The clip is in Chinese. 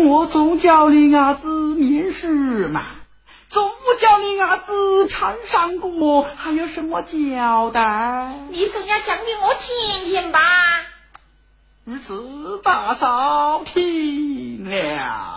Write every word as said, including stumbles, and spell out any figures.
我总叫你伢子面试嘛，总不叫你伢子缠上过，还有什么交代？ 你总要讲给我听听吧。 如此大嫂听了。